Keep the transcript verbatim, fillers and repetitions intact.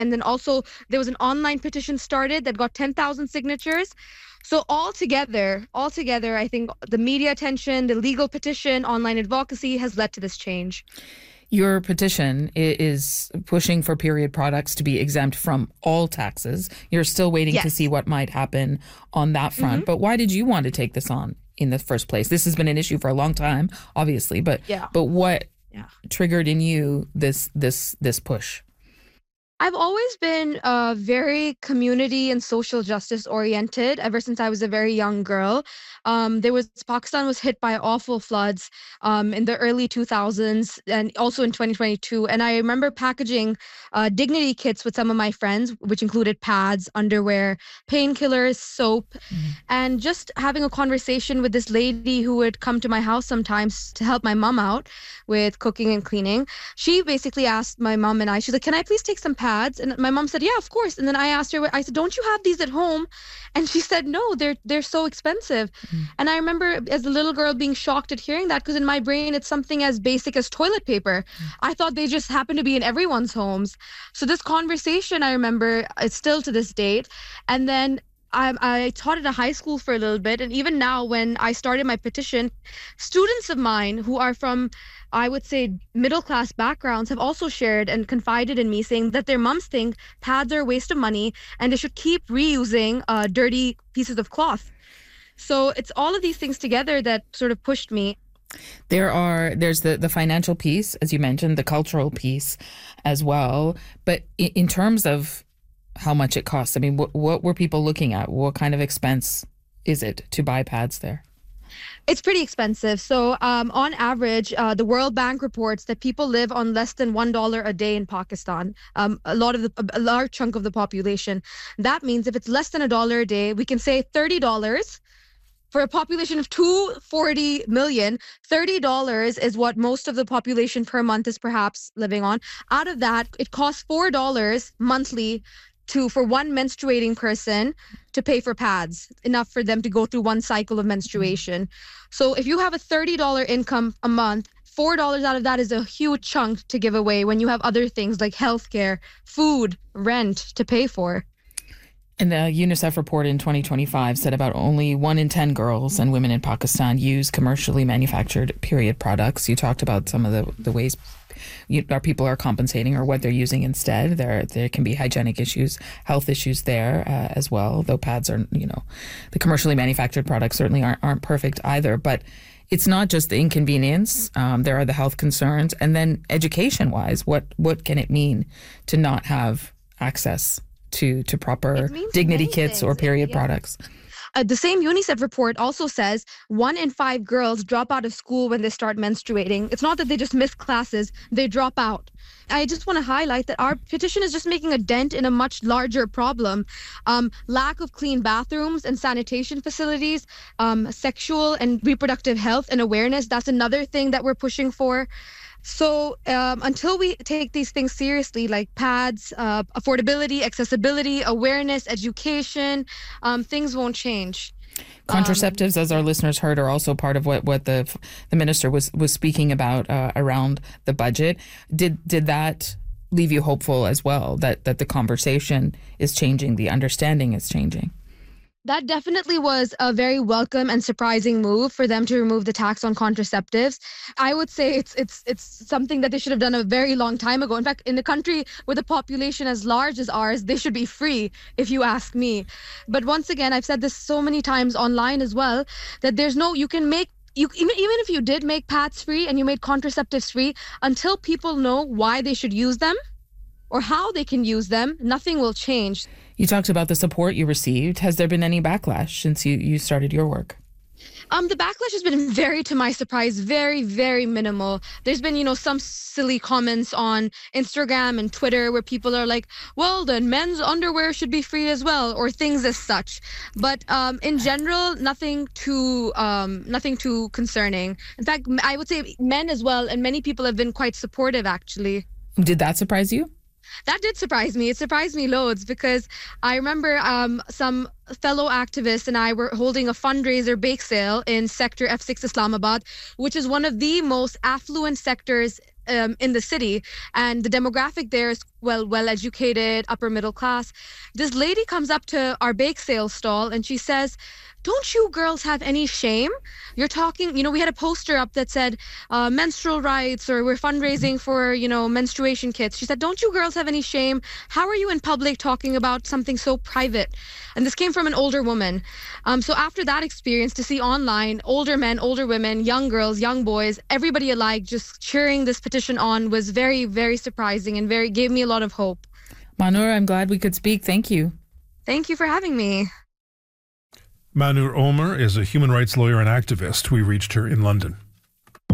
And then also there was an online petition started that got ten thousand signatures. So altogether, altogether, I think the media attention, the legal petition, online advocacy has led to this change. Your petition is pushing for period products to be exempt from all taxes. You're still waiting Yes. to see what might happen on that front. Mm-hmm. But why did you want to take this on in the first place? This has been an issue for a long time, obviously. But Yeah. but what Yeah. triggered in you this this this push? I've always been uh, very community and social justice oriented ever since I was a very young girl. Um, there was Pakistan was hit by awful floods um, in the early two thousands and also in twenty twenty-two. And I remember packaging uh, dignity kits with some of my friends, which included pads, underwear, painkillers, soap, and just having a conversation with this lady who would come to my house sometimes to help my mom out with cooking and cleaning. She basically asked my mom and I, she's like, can I please take some pads? And my mom said, yeah, of course. And then I asked her, I said, don't you have these at home? And she said, no, they're they're so expensive. Mm. And I remember as a little girl being shocked at hearing that, because in my brain, it's something as basic as toilet paper. Mm. I thought they just happen to be in everyone's homes. So this conversation, I remember, it's still to this date. And then I, I taught at a high school for a little bit. And even now, when I started my petition, students of mine who are from, I would say, middle class backgrounds have also shared and confided in me, saying that their moms think pads are a waste of money and they should keep reusing uh, dirty pieces of cloth. So it's all of these things together that sort of pushed me. There are, there's the, the financial piece, as you mentioned, the cultural piece as well. But in, in terms of how much it costs, I mean, what, what were people looking at? What kind of expense is it to buy pads there? It's pretty expensive. So um, on average, uh, the World Bank reports that people live on less than one dollar a day in Pakistan. Um, a lot of the, a large chunk of the population. That means if it's less than a dollar a day, we can say thirty dollars. For a population of two hundred forty million, thirty dollars is what most of the population per month is perhaps living on. Out of that, it costs four dollars monthly to for one menstruating person to pay for pads, enough for them to go through one cycle of menstruation. So if you have a thirty dollars income a month, four dollars out of that is a huge chunk to give away when you have other things like healthcare, food, rent to pay for. And the UNICEF report in twenty twenty-five said about only one in ten girls and women in Pakistan use commercially manufactured period products. You talked about some of the, the ways you, our people are compensating or what they're using instead. There there can be hygienic issues, health issues there uh, as well, though pads are, you know, the commercially manufactured products certainly aren't, aren't perfect either. But it's not just the inconvenience. Um, there are the health concerns. And then education-wise, what, what can it mean to not have access to to proper dignity kits or period yeah. products? Uh, the same UNICEF report also says one in five girls drop out of school when they start menstruating. It's not that they just miss classes, they drop out. I just want to highlight that our petition is just making a dent in a much larger problem. Um, lack of clean bathrooms and sanitation facilities, um, sexual and reproductive health and awareness, that's another thing that we're pushing for. So um, until we take these things seriously, like pads, uh, affordability, accessibility, awareness, education, um, things won't change. Contraceptives, um, as our listeners heard, are also part of what, what the the minister was was speaking about uh, around the budget. Did did that leave you hopeful as well, that that the conversation is changing, the understanding is changing? That definitely was a very welcome and surprising move for them to remove the tax on contraceptives. I would say it's it's it's something that they should have done a very long time ago. In fact, in a country with a population as large as ours, they should be free, if you ask me. But once again, I've said this so many times online as well, that there's no, you can make You, even, even if you did make pads free and you made contraceptives free, until people know why they should use them or how they can use them, nothing will change. You talked about the support you received. Has there been any backlash since you, you started your work? Um, the backlash has been very, to my surprise, very, very minimal. There's been, you know, some silly comments on Instagram and Twitter where people are like, well, then men's underwear should be free as well, or things as such. But um, in general, nothing too, um, nothing too concerning. In fact, I would say men as well, and many people have been quite supportive, actually. Did that surprise you? That did surprise me. It surprised me loads because I remember um, some fellow activists and I were holding a fundraiser bake sale in Sector F six Islamabad, which is one of the most affluent sectors um, in the city. And the demographic there is well, well-educated, upper middle class. This lady comes up to our bake sale stall and she says, "Don't you girls have any shame? You're talking, you know, we had a poster up that said uh, menstrual rights, or we're fundraising for, you know, menstruation kits." She said, "Don't you girls have any shame? How are you in public talking about something so private?" And this came from an older woman. Um, so after that experience, to see online older men, older women, young girls, young boys, everybody alike just cheering this petition on was very, very surprising and very gave me a lot of hope. Manur, I'm glad we could speak. Thank you. Thank you for having me. Manur Omer is a human rights lawyer and activist. We reached her in London.